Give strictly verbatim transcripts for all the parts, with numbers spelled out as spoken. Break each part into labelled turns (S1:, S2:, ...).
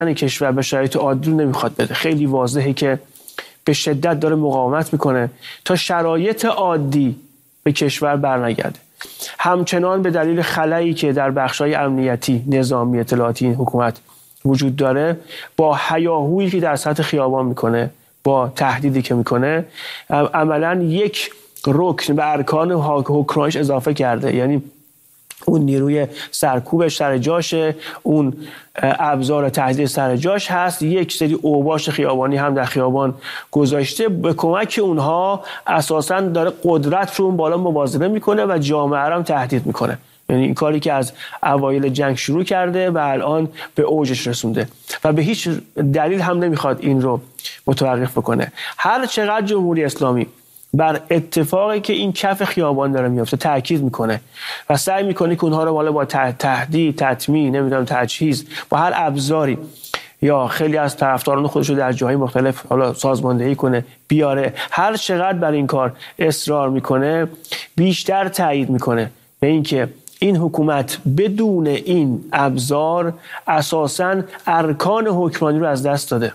S1: کشور به شرایط عادی رو نمیخواد بده. خیلی واضحه که به شدت داره مقاومت میکنه تا شرایط عادی به کشور برنگرده. همچنان به دلیل خلایی که در بخش‌های امنیتی، نظامی، اطلاعاتی این حکومت وجود داره، با هیاهویی که در سطح خیابان میکنه، با تهدیدی که میکنه، عملاً یک رکن به ارکان حکمرانیش اضافه کرده. یعنی اون نیروی سرکوبش سر جاشه، اون ابزار تهدید سر جاش هست، یک سری اوباش خیابانی هم در خیابان گذاشته، به کمک اونها اساساً داره قدرت رو اون بالا موازنه میکنه و جامعه هم تهدید میکنه. یعنی این کاری که از اوایل جنگ شروع کرده و الان به اوجش رسونده و به هیچ دلیل هم نمیخواد این رو متوقف بکنه. هر چقدر جمهوری اسلامی بر اتفاقی که این کف خیابان داره میفته تاکید میکنه و سعی میکنه که اونها رو بالا با تهدید، تطمیع، نمیدونم تجهیز، با هر ابزاری یا خیلی از طرفداران خودش رو در جاهای مختلف حالا سازماندهی کنه بیاره، هر چقدر بر این کار اصرار میکنه بیشتر تایید میکنه به اینکه این حکومت بدون این ابزار اساساً ارکان حکمرانی رو از دست داده.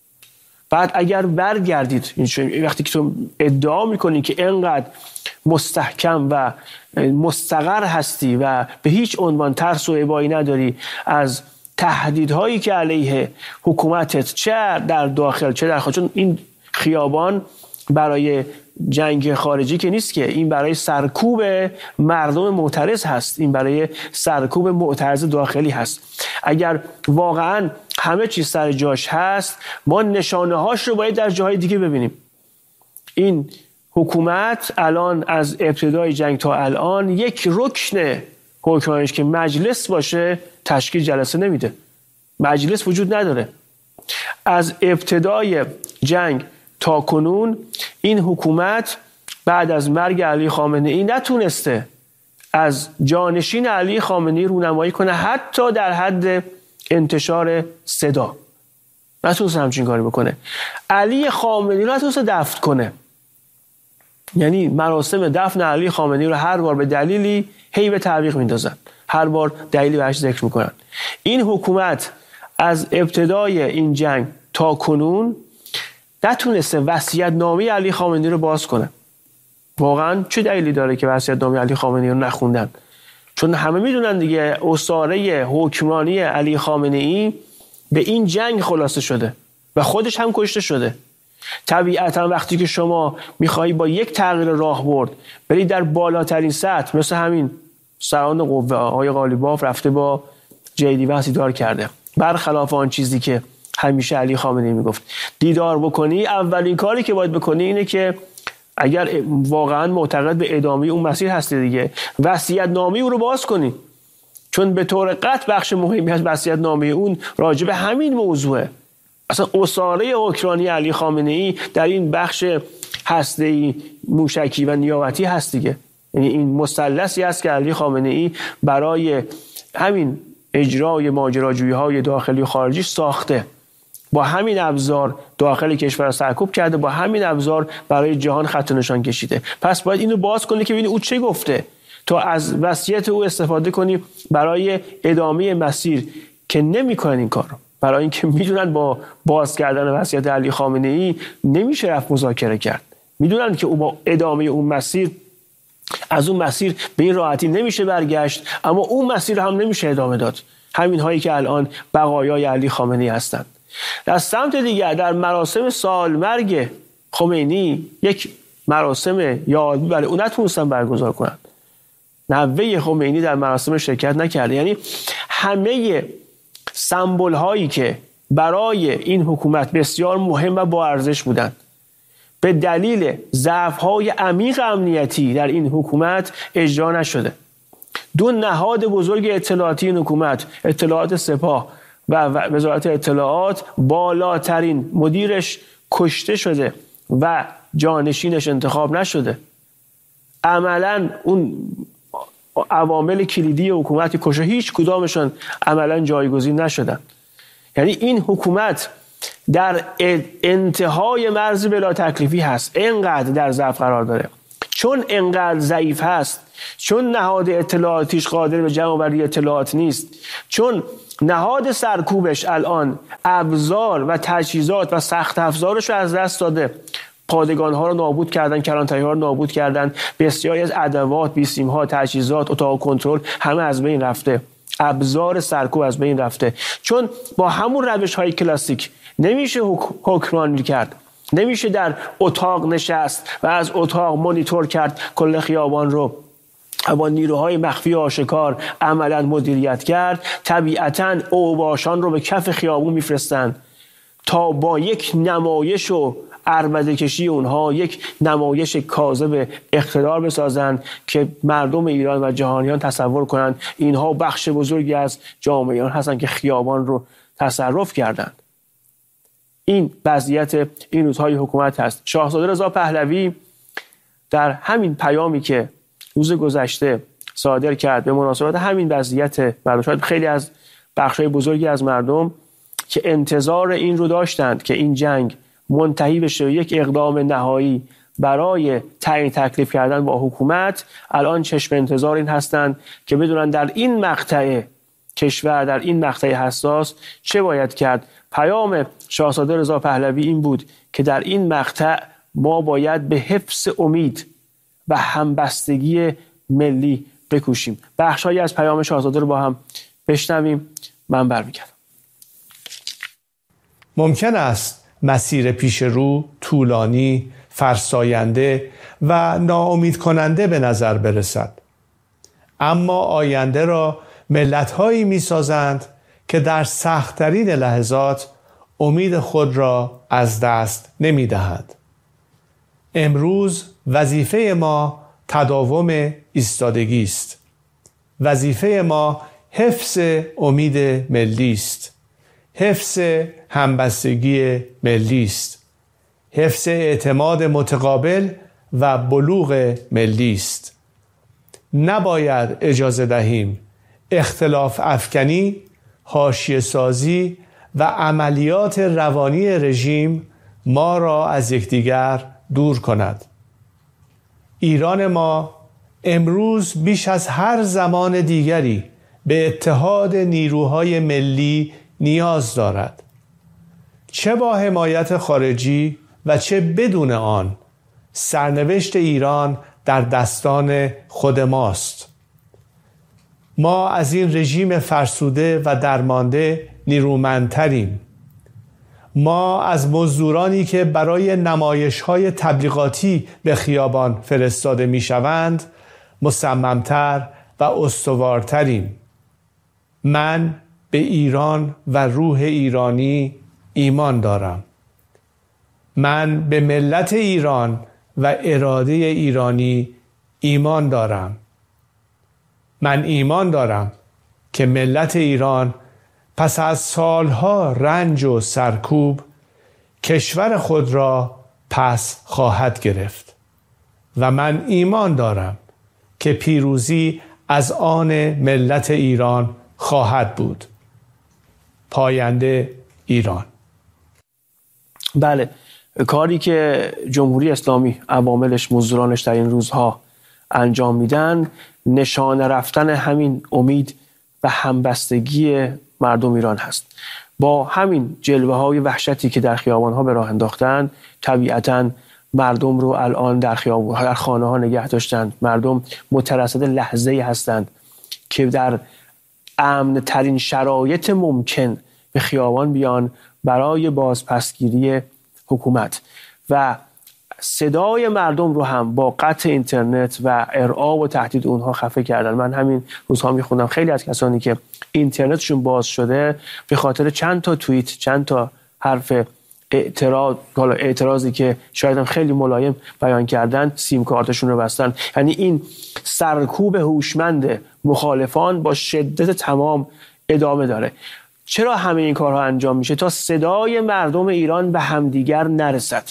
S1: بعد اگر برگردید وقتی که تو ادعا میکنی که اینقدر مستحکم و مستقر هستی و به هیچ عنوان ترس و ابایی نداری از تهدیدهایی که علیه حکومتت چه در داخل چه در خارج، چون این خیابان برای جنگ خارجی که نیست که، این برای سرکوب مردم معترض هست، این برای سرکوب معترض داخلی هست. اگر واقعا همه چیز سر جاش هست، ما نشانه هاش رو باید در جاهای دیگه ببینیم. این حکومت الان از ابتدای جنگ تا الان یک رکن حکمرانیش که مجلس باشه تشکیل جلسه نمیده. مجلس وجود نداره. از ابتدای جنگ تا کنون این حکومت بعد از مرگ علی خامنه ای نتونسته از جانشین علی خامنه ای رونمایی کنه، حتی در حد انتشار صدا نتونسته همچین کاری بکنه. علی خامنه ای رو نتونسته دفن کنه. یعنی مراسم دفن علی خامنه ای رو هر بار به دلیلی هی به تعویق میندازن، هر بار دلیلی بهش ذکر میکنن. این حکومت از ابتدای این جنگ تا کنون نتونسته وصیت‌نامه علی خامنه‌ای رو باز کنه. واقعا چه دلیلی داره که وصیت‌نامه علی خامنه‌ای رو نخوندن؟ چون همه میدونن دیگه اسطوره حکمرانی علی خامنه‌ای به این جنگ خلاصه شده و خودش هم کشته شده. طبیعتا وقتی که شما میخوایی با یک تغییر راهبرد بری در بالاترین سطح، مثل همین سران قوه آقای قالیباف رفته با جیدی وحسی دیدار کرده، برخلاف آن چیزی که همیشه علی خامنه‌ای میگفت، دیدار بکنی، اولین کاری که باید بکنی اینه که اگر واقعا معتقد به ادامه اون مسیر هستی دیگه، وصیت‌نامه اون رو باز کنی، چون به طور قطع بخش مهمی از وصیت‌نامه اون راجع به همین موضوعه. اصلا اسطوره حکمرانی علی خامنه‌ای در این بخش هسته‌ای، موشکی و نیابتی هست دیگه. یعنی این مثلثی است که علی خامنه‌ای برای همین اجرای ماجراجویی‌های داخلی و خارجی ساخته. با همین ابزار داخل کشور را سرکوب کرده، با همین ابزار برای جهان خط نشان کشیده. پس باید اینو باز کنی که ببینی او چه گفته، تا از وصیت او استفاده کنی برای ادامه مسیر که نمی‌کنن این کارو. برای اینکه میدونن با باز کردن وصیت علی خامنه‌ای نمیشه رفت مذاکره کرد. میدونن که او با ادامه اون مسیر، از اون مسیر به این راحتی نمیشه برگشت، اما اون مسیر هم نمیشه ادامه داد. همین هایی که الان بقایای علی خامنه‌ای هستند. در سمت دیگر در مراسم سالمرگ خمینی یک مراسم یادبود برای اون نتونستن برگزار کنن. نوه خمینی در مراسم شرکت نکرده. یعنی همه سمبل هایی که برای این حکومت بسیار مهم و با ارزش بودند، به دلیل ضعف های عمیق امنیتی در این حکومت اجرا نشده. دو نهاد بزرگ اطلاعاتی این حکومت، اطلاعات سپاه و وزارت اطلاعات، بالاترین مدیرش کشته شده و جانشینش انتخاب نشده. عملاً اون عوامل کلیدی حکومتی کشه هیچ کدامشون عملاً جایگزین نشدن. یعنی این حکومت در انتهای مرز بلا تکلیفی هست، اینقدر در ضعف قرار داره، چون اینقدر ضعیف هست، چون نهاد اطلاعاتیش قادر به جمع آوری اطلاعات نیست، چون نهاد سرکوبش الان ابزار و تجهیزات و سخت افزارش رو از دست داده. پادگان ها رو نابود کردن، کلانتری ها رو نابود کردن، بسیاری از ادوات، بیسیم ها، تجهیزات، اتاق کنترل همه از بین رفته. ابزار سرکوب از بین رفته، چون با همون روش های کلاسیک نمیشه حکمرانی کرد. نمیشه در اتاق نشست و از اتاق مانیتور کرد کل خیابان رو با نیروهای مخفی آشکار عملا مدیریت کرد. طبیعتاً اوباشان رو به کف خیابون میفرستن تا با یک نمایش و عربده کشی اونها یک نمایش کاذب اقتدار بسازن که مردم ایران و جهانیان تصور کنند اینها بخش بزرگی از جامعه ایران هستن که خیابان رو تصرف کردند. این وضعیت این روزهای حکومت هست. شاهزاده رضا پهلوی در همین پیامی که روز گذشته صادر کرد به مناسبت همین وضعیت مردم، شاید خیلی از بخشای بزرگی از مردم که انتظار این رو داشتند که این جنگ منتهی بشه یک اقدام نهایی برای تعیین تکلیف کردن با حکومت، الان چشم انتظار این هستند که بدونن در این مقطع کشور، در این مقطع حساس چه باید کرد. پیام شاهزاده رضا پهلوی این بود که در این مقطع ما باید به حفظ امید و همبستگی ملی بکوشیم. بخشایی از پیام شاهزاده رو با هم بشنویم. من برمیگردم.
S2: ممکن است مسیر پیش رو طولانی، فرساینده و ناامید کننده به نظر برسد، اما آینده را ملت‌هایی می‌سازند که در سخت‌ترین لحظات امید خود را از دست نمی‌دهند. امروز وظیفه ما تداوم ایستادگی است. وظیفه ما حفظ امید ملی است. حفظ همبستگی ملی است. حفظ اعتماد متقابل و بلوغ ملی است. نباید اجازه دهیم اختلاف افکنی، حاشیه سازی و عملیات روانی رژیم ما را از یکدیگر دور کند. ایران ما امروز بیش از هر زمان دیگری به اتحاد نیروهای ملی نیاز دارد. چه با حمایت خارجی و چه بدون آن، سرنوشت ایران در دستان خود ماست. ما از این رژیم فرسوده و درمانده نیرومندتریم. ما از مزدورانی که برای نمایش‌های تبلیغاتی به خیابان فرستاده می‌شوند مصمم‌تر و استوارتریم. من به ایران و روح ایرانی ایمان دارم. من به ملت ایران و اراده ایرانی ایمان دارم. من ایمان دارم که ملت ایران پس از سالها رنج و سرکوب کشور خود را پس خواهد گرفت و من ایمان دارم که پیروزی از آن ملت ایران خواهد بود. پاینده ایران.
S1: بله، کاری که جمهوری اسلامی عواملش، مزدورانش در این روزها انجام میدن نشانه رفتن همین امید و همبستگی مردم ایران هست. با همین جلوه های وحشتی که در خیابان ها به راه انداختن، طبیعتاً مردم رو الان در خیابان، در خانه ها نگه داشتند. مردم مترصد لحظه‌ای هستند که در امن ترین شرایط ممکن به خیابان بیان برای بازپسگیری حکومت و صدای مردم رو هم با قطع اینترنت و ارعاب و تهدید اونها خفه کردن. من همین روزها میخوندم خیلی از کسانی که اینترنتشون باز شده به خاطر چند تا توییت، چند تا حرف اعتراض، حالا اعتراضی که شاید هم خیلی ملایم بیان کردن، سیم کارتشون رو بستن. یعنی این سرکوب هوشمند مخالفان با شدت تمام ادامه داره. چرا همه این کارها انجام میشه؟ تا صدای مردم ایران به همدیگر نرسد.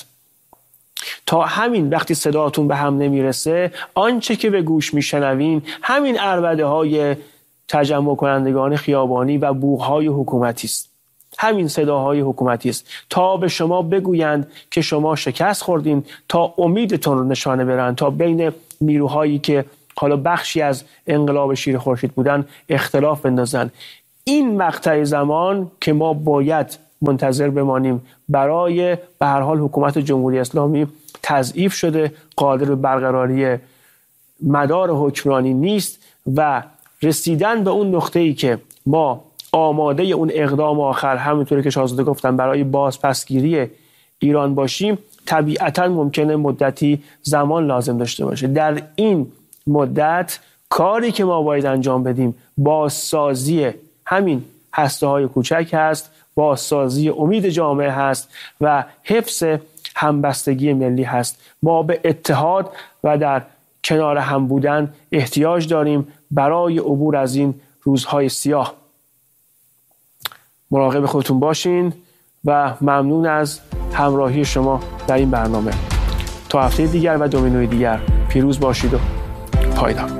S1: تا همین وقتی صداتون به هم نمیرسه، آنچه که به گوش میشنوین همین عربده های تجمع کنندگان خیابانی و بوقهای حکومتی است. همین صداهای حکومتی است تا به شما بگویند که شما شکست خوردین، تا امیدتون رو نشانه برن، تا بین نیروهایی که حالا بخشی از انقلاب شیر خورشید بودن اختلاف بندازن. این مقطع زمان که ما باید منتظر بمانیم برای به هر حال حکومت جمهوری اسلامی تضعیف شده، قادر به برقراری مدار حکمرانی نیست و رسیدن به اون نقطه‌ای که ما آماده اون اقدام آخر، همونطوری که شاهزاده گفتن، برای بازپسگیری ایران باشیم، طبیعتاً ممکنه مدتی زمان لازم داشته باشه. در این مدت کاری که ما باید انجام بدیم بازسازی همین هسته‌های کوچک هست، بازسازی امید جامعه هست و حفظ همبستگی ملی هست. ما به اتحاد و در کنار هم بودن احتیاج داریم برای عبور از این روزهای سیاه. مراقب خودتون باشین و ممنون از همراهی شما در این برنامه. تا هفته دیگر و دومینوی دیگر پیروز باشید و پایدار.